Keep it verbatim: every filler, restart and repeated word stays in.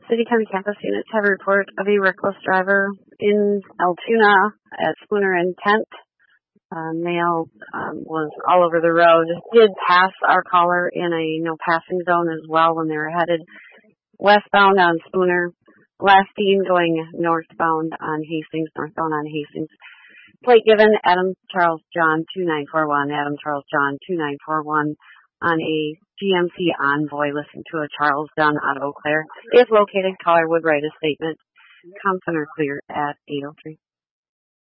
City County campus units have a report of a reckless driver in Altoona at Spooner and Kent. Uh, male um, was all over the road. Did pass our caller in a no passing zone as well when they were headed westbound on Spooner. Last seen going northbound on Hastings, northbound on Hastings. Plate given, Adam Charles John two nine four one, Adam Charles John two nine four one on a G M C Envoy. Listen to a Charles Dunn out of Eau Claire. If located, caller would write a statement. Compton or clear at eight oh three.